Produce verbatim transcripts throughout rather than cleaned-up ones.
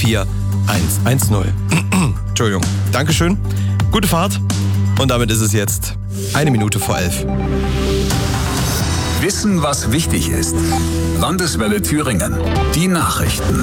vier eins eins null. Entschuldigung. Dankeschön. Gute Fahrt. Und damit ist es jetzt eine Minute vor elf. Wissen, was wichtig ist. Landeswelle Thüringen. Die Nachrichten.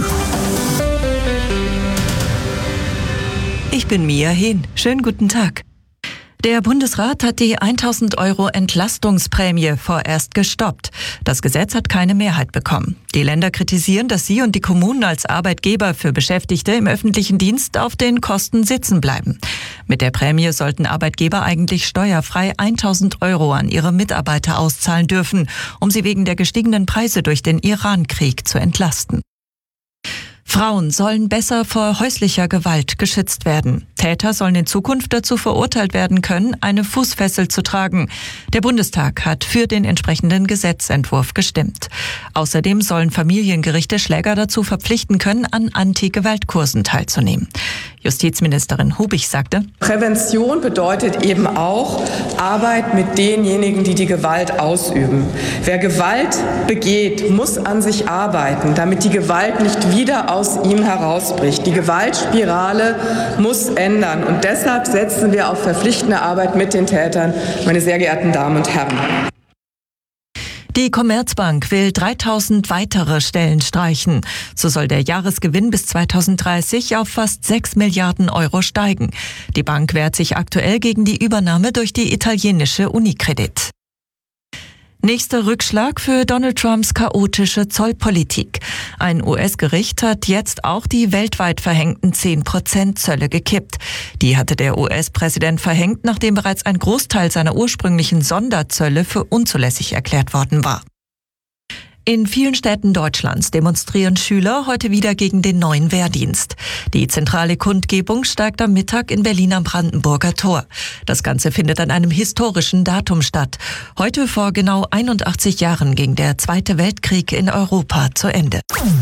Ich bin Mia Hehn. Schönen guten Tag. Der Bundesrat hat die tausend Euro Entlastungsprämie vorerst gestoppt. Das Gesetz hat keine Mehrheit bekommen. Die Länder kritisieren, dass sie und die Kommunen als Arbeitgeber für Beschäftigte im öffentlichen Dienst auf den Kosten sitzen bleiben. Mit der Prämie sollten Arbeitgeber eigentlich steuerfrei tausend Euro an ihre Mitarbeiter auszahlen dürfen, um sie wegen der gestiegenen Preise durch den Iran-Krieg zu entlasten. Frauen sollen besser vor häuslicher Gewalt geschützt werden. Täter sollen in Zukunft dazu verurteilt werden können, eine Fußfessel zu tragen. Der Bundestag hat für den entsprechenden Gesetzentwurf gestimmt. Außerdem sollen Familiengerichte Schläger dazu verpflichten können, an Anti-Gewalt-Kursen teilzunehmen. Justizministerin Hubig sagte: Prävention bedeutet eben auch Arbeit mit denjenigen, die die Gewalt ausüben. Wer Gewalt begeht, muss an sich arbeiten, damit die Gewalt nicht wieder aus ihm herausbricht. Die Gewaltspirale muss ändern. Und deshalb setzen wir auf verpflichtende Arbeit mit den Tätern, meine sehr geehrten Damen und Herren. Die Commerzbank will dreitausend weitere Stellen streichen. So soll der Jahresgewinn bis zweitausenddreißig auf fast sechs Milliarden Euro steigen. Die Bank wehrt sich aktuell gegen die Übernahme durch die italienische Unicredit. Nächster Rückschlag für Donald Trumps chaotische Zollpolitik. Ein U S-Gericht hat jetzt auch die weltweit verhängten zehn Prozent Zölle gekippt. Die hatte der U S-Präsident verhängt, nachdem bereits ein Großteil seiner ursprünglichen Sonderzölle für unzulässig erklärt worden war. In vielen Städten Deutschlands demonstrieren Schüler heute wieder gegen den neuen Wehrdienst. Die zentrale Kundgebung steigt am Mittag in Berlin am Brandenburger Tor. Das Ganze findet an einem historischen Datum statt. Heute vor genau einundachtzig Jahren ging der Zweite Weltkrieg in Europa zu Ende.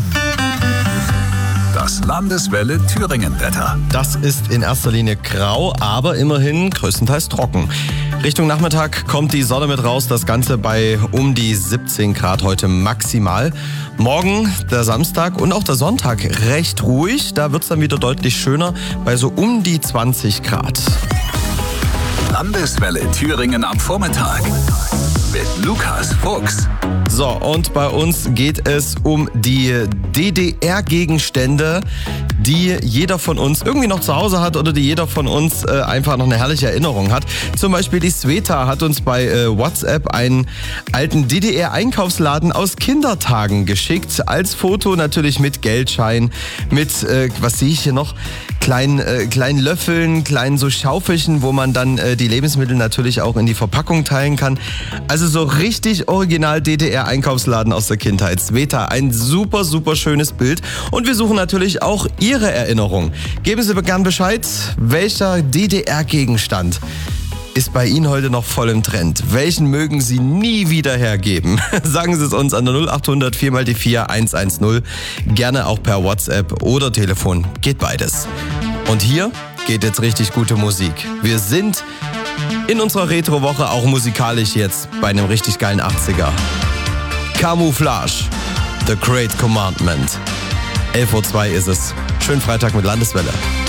Das Landeswelle Thüringen-Wetter. Das ist in erster Linie grau, aber immerhin größtenteils trocken. Richtung Nachmittag kommt die Sonne mit raus, das Ganze bei um die siebzehn Grad heute maximal. Morgen, der Samstag und auch der Sonntag recht ruhig, da wird es dann wieder deutlich schöner bei so um die zwanzig Grad. Landeswelle Thüringen am Vormittag mit Lukas Fuchs. So, und bei uns geht es um die D D R-Gegenstände, die jeder von uns irgendwie noch zu Hause hat oder die jeder von uns äh, einfach noch eine herrliche Erinnerung hat. Zum Beispiel die Sveta hat uns bei äh, WhatsApp einen alten D D R-Einkaufsladen aus Kindertagen geschickt. Als Foto natürlich mit Geldschein, mit, äh, was sehe ich hier noch, kleinen, äh, kleinen Löffeln, kleinen so Schaufelchen, wo man dann äh, die Lebensmittel natürlich auch in die Verpackung teilen kann. Also so richtig original D D R-Einkaufsladen aus der Kindheit. Sveta, ein super, super schönes Bild. Und wir suchen natürlich auch Ihre Erinnerung. Geben Sie mir gern Bescheid, welcher D D R-Gegenstand ist bei Ihnen heute noch voll im Trend? Welchen mögen Sie nie wieder hergeben? Sagen Sie es uns an der null acht hundert vier mal die vier eins eins null. Gerne auch per WhatsApp oder Telefon. Geht beides. Und hier geht jetzt richtig gute Musik. Wir sind in unserer Retro-Woche auch musikalisch jetzt bei einem richtig geilen achtziger. Camouflage, The Great Commandment. elf Uhr zwei ist es. Schönen Freitag mit Landeswelle.